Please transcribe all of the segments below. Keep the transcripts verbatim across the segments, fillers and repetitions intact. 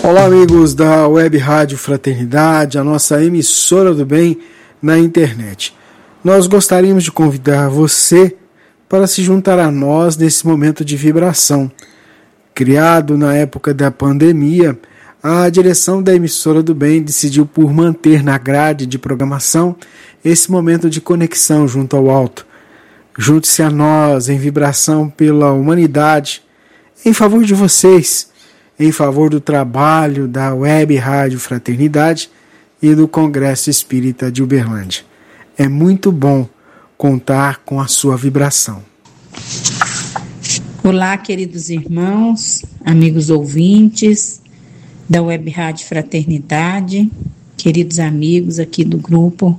Olá, amigos da Web Rádio Fraternidade, a nossa emissora do bem na internet. Nós gostaríamos de convidar você para se juntar a nós nesse momento de vibração. Criado na época da pandemia, a direção da emissora do bem decidiu por manter na grade de programação esse momento de conexão junto ao alto. Junte-se a nós em vibração pela humanidade, em favor de vocês, em favor do trabalho da Web Rádio Fraternidade e do Congresso Espírita de Uberlândia. É muito bom contar com a sua vibração. Olá, queridos irmãos, amigos ouvintes da Web Rádio Fraternidade, queridos amigos aqui do grupo.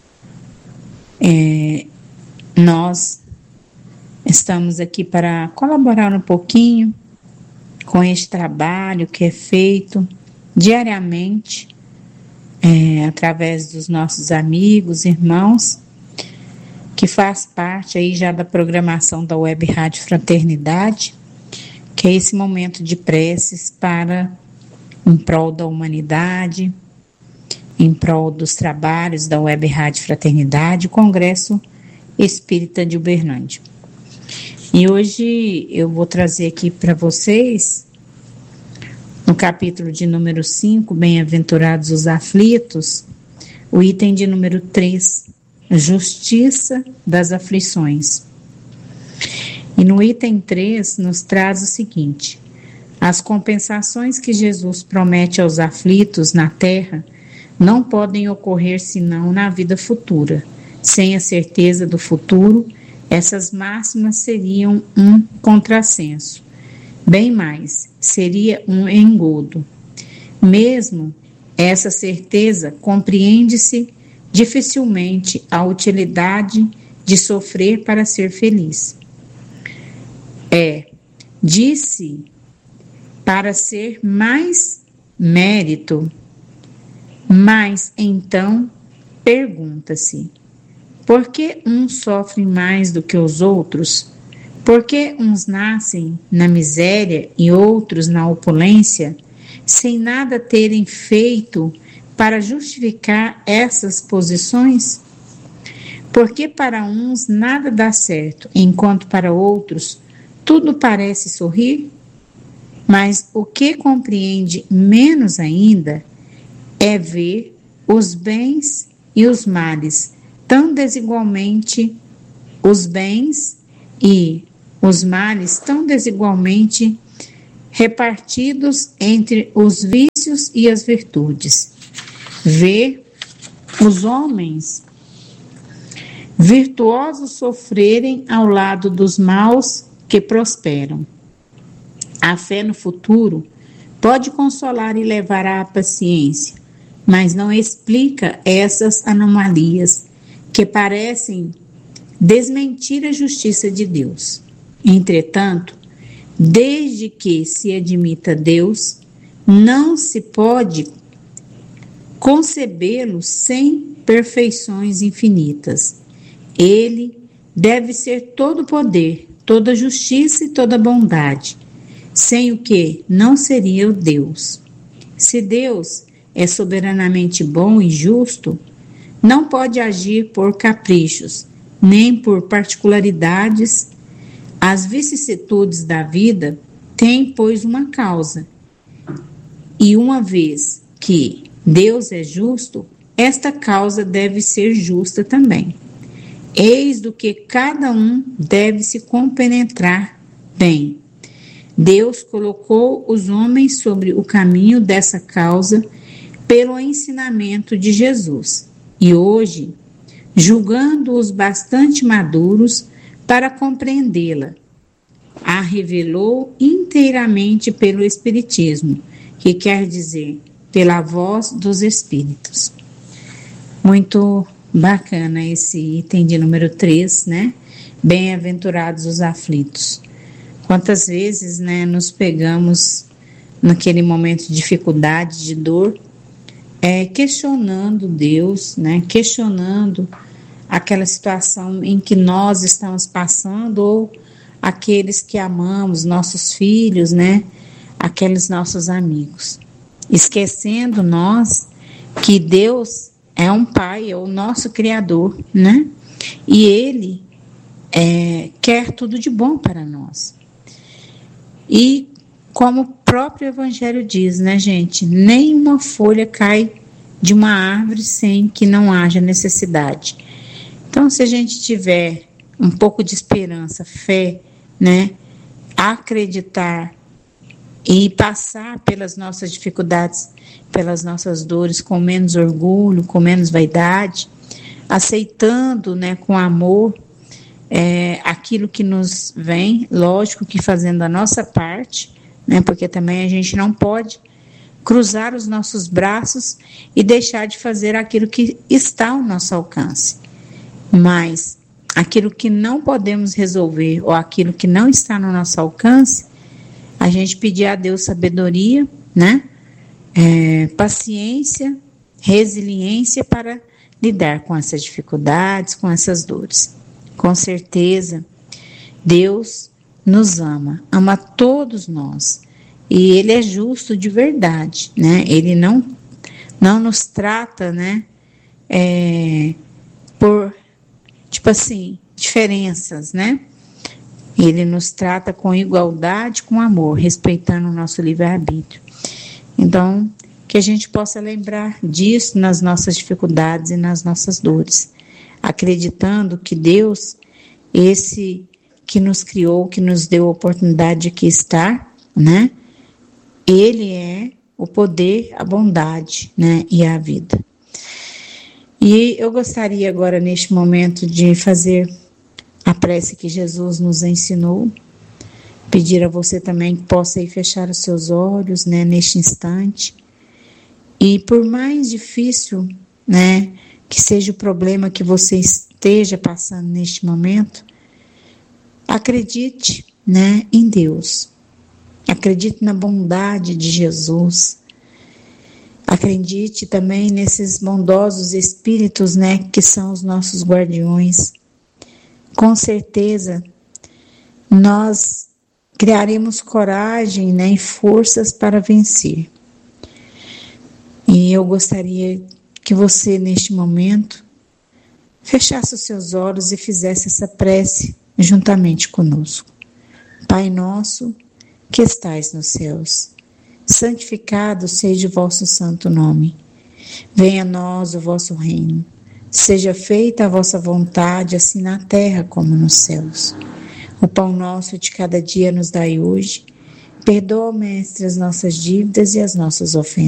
É, nós estamos aqui para colaborar um pouquinho com este trabalho que é feito diariamente é, através dos nossos amigos, irmãos, que faz parte aí já da programação da Web Rádio Fraternidade, que é esse momento de preces para em prol da humanidade, em prol dos trabalhos da Web Rádio Fraternidade, Congresso Espírita de Uberlândia. E hoje eu vou trazer aqui para vocês, no capítulo de número cinco, Bem-aventurados os aflitos, o item de número três, Justiça das aflições. E no item três nos traz o seguinte: as compensações que Jesus promete aos aflitos na terra não podem ocorrer senão na vida futura. Sem a certeza do futuro, essas máximas seriam um contrassenso. Bem mais, seria um engodo. Mesmo essa certeza, compreende-se dificilmente a utilidade de sofrer para ser feliz. É, disse, para ser mais mérito, mas então pergunta-se: por que uns sofrem mais do que os outros? Por que uns nascem na miséria e outros na opulência, sem nada terem feito para justificar essas posições? Porque para uns nada dá certo, enquanto para outros tudo parece sorrir? Mas o que compreende menos ainda é ver os bens e os males tão desigualmente, os bens e os males tão desigualmente repartidos entre os vícios e as virtudes. Ver os homens virtuosos sofrerem ao lado dos maus que prosperam. A fé no futuro pode consolar e levar à paciência, mas não explica essas anomalias que parecem desmentir a justiça de Deus. Entretanto, desde que se admita Deus, não se pode concebê-lo sem perfeições infinitas. Ele deve ser todo poder, toda justiça e toda bondade, sem o que não seria o Deus. Se Deus é soberanamente bom e justo, não pode agir por caprichos, nem por particularidades. As vicissitudes da vida têm, pois, uma causa. E uma vez que Deus é justo, esta causa deve ser justa também. Eis do que cada um deve se compenetrar bem. Deus colocou os homens sobre o caminho dessa causa pelo ensinamento de Jesus. E hoje, julgando-os bastante maduros para compreendê-la, a revelou inteiramente pelo Espiritismo, que quer dizer, pela voz dos Espíritos. Muito bacana esse item de número três, né? Bem-aventurados os aflitos. Quantas vezes, né, nos pegamos naquele momento de dificuldade, de dor, é, questionando Deus, né, questionando aquela situação em que nós estamos passando, ou aqueles que amamos, nossos filhos, né, aqueles nossos amigos. esquecendo nós que Deus é um Pai, é o nosso Criador, né? E Ele é, quer tudo de bom para nós. E como o próprio Evangelho diz, né, gente? Nenhuma folha cai de uma árvore sem que não haja necessidade. Então, se a gente tiver um pouco de esperança, fé, né, acreditar e passar pelas nossas dificuldades, pelas nossas dores com menos orgulho, com menos vaidade, aceitando, né, com amor é, aquilo que nos vem, lógico que fazendo a nossa parte, né, porque também a gente não pode cruzar os nossos braços e deixar de fazer aquilo que está ao nosso alcance. Mas aquilo que não podemos resolver ou aquilo que não está no nosso alcance, a gente pedir a Deus sabedoria, né? É, paciência, resiliência para lidar com essas dificuldades, com essas dores. Com certeza, Deus nos ama, ama todos nós. E Ele é justo de verdade, né? Ele não, não nos trata, né? É, por, tipo assim, diferenças, né? Ele nos trata com igualdade, com amor, respeitando o nosso livre-arbítrio. Então, que a gente possa lembrar disso nas nossas dificuldades e nas nossas dores, acreditando que Deus, esse que nos criou, que nos deu a oportunidade de aqui estar, né? Ele é o poder, a bondade, né? E a vida. E eu gostaria agora, neste momento, de fazer a prece que Jesus nos ensinou, pedir a você também que possa ir fechar os seus olhos, né, neste instante. E por mais difícil, né, que seja o problema que você esteja passando neste momento, acredite, né, em Deus. Acredite na bondade de Jesus. Acredite também nesses bondosos espíritos, né, que são os nossos guardiões. Com certeza, nós criaremos coragem, né, e forças para vencer. E eu gostaria que você, neste momento, fechasse os seus olhos e fizesse essa prece juntamente conosco. Pai nosso, que estais nos céus, santificado seja o vosso santo nome. Venha a nós o vosso reino. Seja feita a vossa vontade, assim na terra como nos céus. O pão nosso de cada dia nos dai hoje. Perdoa, Mestre, as nossas dívidas e as nossas ofensas,